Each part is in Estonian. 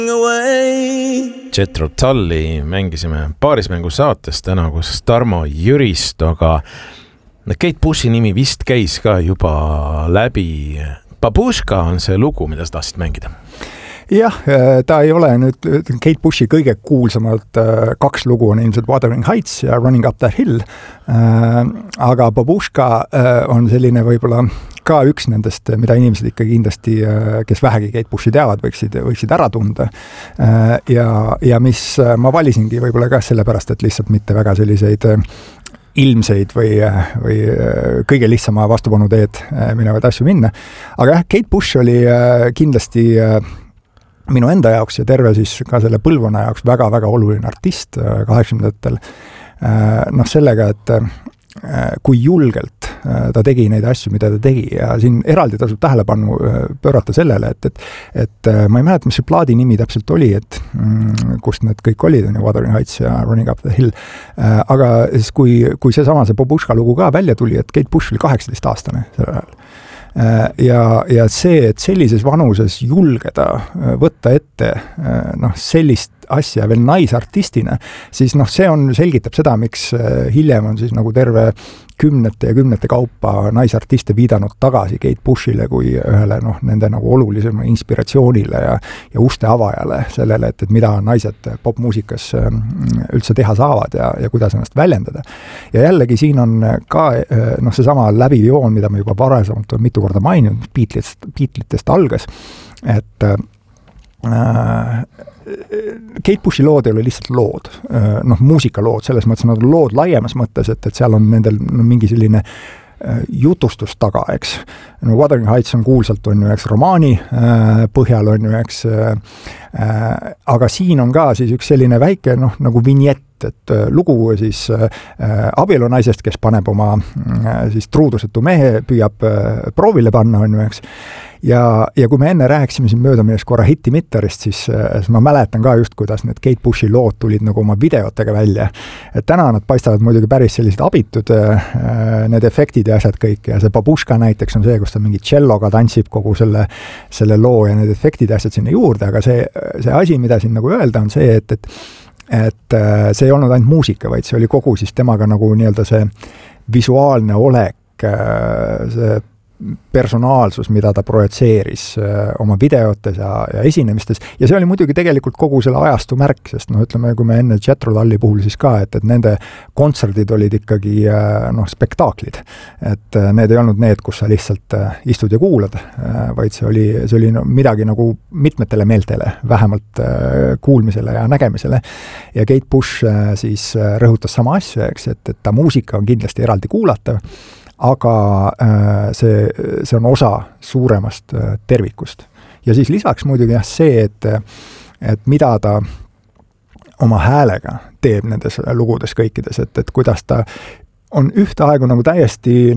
Jethro Tulli mängisime paarismängu saates täna koos Tarmo Jüristoga. Kate Bushi nimi vist käis ka juba läbi. Babuška on see lugu, mida sa tahtsid mängida. Jah, ta ei ole nüüd Kate Bushi kõige kuulsamalt kaks lugu on ilmselt Wuthering Heights ja Running Up That Hill, aga Babuška on selline võib-olla ka üks nendest, mida inimesed ikka kindlasti, kes vähegi Kate Bushi teavad, võiksid ära tunda. Ja mis ma valisingi võib-olla ka sellepärast, et lihtsalt mitte väga selliseid ilmseid või kõige lihtsama vastupanu teed minevad asju minna. Aga jah, Kate Bush oli kindlasti minu enda jaoks ja terve siis ka selle põlvkonna jaoks väga-väga oluline artist 80-ndatel. Sellega, et kui julgelt ta tegi neid asju, mida ta tegi ja siin eraldi tasub tähelepanu pöörata sellele, et ma ei mäleta, mis see plaadi nimi täpselt oli, et kust need kõik olid, Wuthering Heights ja Running Up the Hill, aga siis kui see Babuška lugu ka välja tuli, et Kate Bush oli 18-aastane sellel ajal. Ja see, et sellises vanuses julgeda võtta ette sellist asja veel naisartistina, siis see selgitab seda, miks hiljem on siis nagu terve kümnete kaupa naisartiste viidanud tagasi Kate Bushile kui ühele nende nagu olulisema inspiratsioonile ja uste avajale sellele, et mida naised popmuusikas üldse teha saavad ja kuidas ennast väljendada. Ja jällegi siin on ka seesama läbiv joon, mida me juba varasemalt on mitu korda maininud, Beatlesitest algas, et Kate Bushi lood ei ole lihtsalt lood, muusikalood, selles mõttes nad on lood laiemas mõttes, et seal on nendel mingi selline jutustus taga, eks. Wuthering Heights on kuulsalt on ju, eks, romaani põhjal on ju, eks, aga siin on ka siis üks selline väike, nagu vinjett, et lugu siis abielunaisest, kes paneb oma siis truudusetu mehe, püüab proovile panna, on ju, eks. Ja kui me enne rääkisime siin möödaminnes korra Hitti Mitterist, siis ma mäletan ka just, kuidas need Kate Bushi lood tulid nagu oma videotega välja. Et täna nad paistavad muidugi päris sellised abitud, need efektid ja asjad kõik. Ja see Babuška näiteks on see, kus ta mingi celloga tantsib kogu selle loo ja need efektid ja asjad sinna juurde, aga see asi, mida siin nagu öelda, on see, et see ei olnud ainult muusika, vaid see oli kogu siis temaga nagu nii-öelda see visuaalne olek, see personaalsus, mida ta projitseeris oma videotes ja esinemistes. Ja see oli muidugi tegelikult kogu selle ajastu märk, sest ütleme, kui me enne Jethro Tulli puhul siis ka, et nende kontserdid olid ikkagi spektaaklid. Et need ei olnud need, kus sa lihtsalt istud ja kuulad, vaid see oli midagi nagu mitmetele meeltele, vähemalt kuulmisele ja nägemisele. Ja Kate Bush siis rõhutas sama asja, eks, et ta muusika on kindlasti eraldi kuulatav, aga see on osa suuremast tervikust. Ja siis lisaks muidugi see, et mida ta oma häälega teeb nendes lugudes kõikides, et kuidas ta on ühte aegu nagu täiesti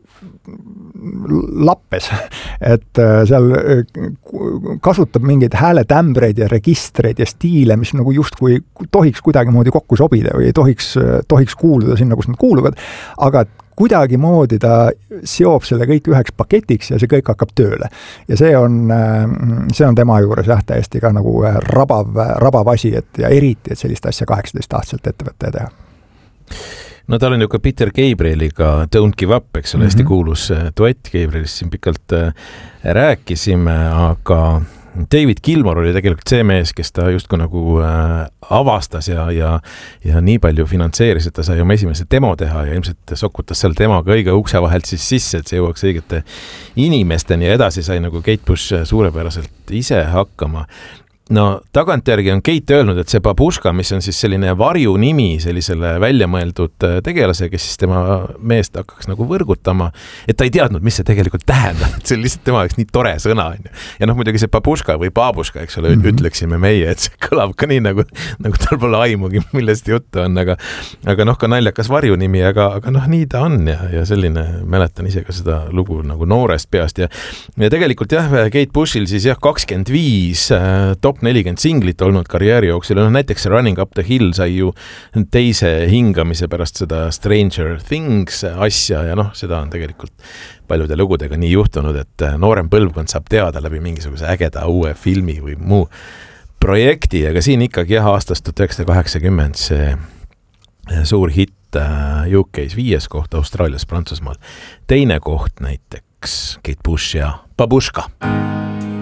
lappes, et seal kasutab mingeid hääletämbreid ja registreid ja stiile, mis nagu justkui tohiks kuidagi moodi kokku sobida või tohiks kuuluda sinna, kus nad kuuluvad, aga kuidagi moodi ta seob selle kõik üheks paketiks ja see kõik hakkab tööle. Ja see on tema juures jah, täiesti ka nagu rabav asi, ja eriti, et sellist asja 18-aastaselt ettevõtte teha. No tal on ju ka Peter Gabrieliga Don't Give Up, eks ole, hästi kuulus duett Gabrielist siin pikalt rääkisime, aga David Gilmour oli tegelikult see mees, kes ta justkui nagu avastas ja nii palju finantseeris, et ta sai oma esimese demo teha ja ilmselt sokutas seal demoga õige ukse vahelt siis sisse, et see jõuaks õigete inimesteni ja edasi sai nagu Kate Bush suurepäraselt ise hakkama. No tagantjärgi on Kate öelnud, et see Babuška, mis on siis selline varju nimi sellisele väljamõeldud tegelase, kes siis tema meest hakkaks nagu võrgutama, et ta ei teadnud, mis see tegelikult tähendab, et see lihtsalt tema oleks nii tore sõna. Ja muidugi see Babuška või Babuška, eks ole, ütleksime meie, et see kõlab ka nii, nagu tal pole aimugi, millest juttu on, aga ka naljakas varju nimi, aga nii ta on ja selline, mäletan ise ka seda lugu nagu noorest peast ja tegelikult jah, Kate Bushil siis 25 top 40 singlit olnud karjääri jooksul. Näiteks Running Up the Hill sai ju teise hingamise pärast seda Stranger Things asja ja seda on tegelikult paljude lugudega nii juhtunud, et noorem põlvkond saab teada läbi mingisuguse ägeda uue filmi või muu projekti, aga siin ikkagi aastast 1980 see suur hitt UK-s 5. koht, Austraalias, Prantsusmaal 2. koht näiteks Kate Bush ja Babuška.